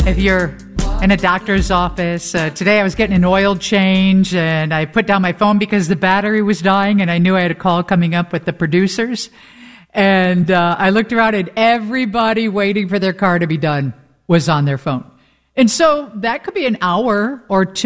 If you're in a doctor's office, today I was getting an oil change and I put down my phone because the battery was dying and I knew I had a call coming up with the producers. And I looked around and everybody waiting for their car to be done was on their phone. And so that could be an hour or two